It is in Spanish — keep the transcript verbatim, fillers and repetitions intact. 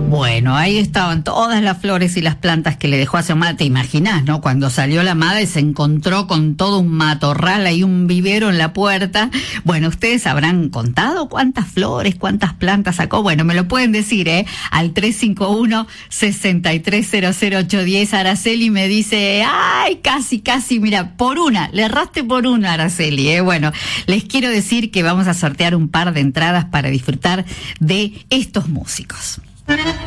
Bueno, ahí estaban todas las flores y las plantas que le dejó a su amada. Te imaginás, ¿no? Cuando salió la amada y se encontró con todo un matorral y un vivero en la puerta. Bueno, ustedes habrán contado cuántas flores, cuántas plantas sacó. Bueno, me lo pueden decir, ¿eh? Al tres cinco uno, seis tres cero cero ocho uno cero. Araceli me dice, ay, casi, casi, mira, por una, le erraste por una, Araceli, ¿eh? Bueno, les quiero decir que vamos a sortear un par de entradas para disfrutar de estos músicos.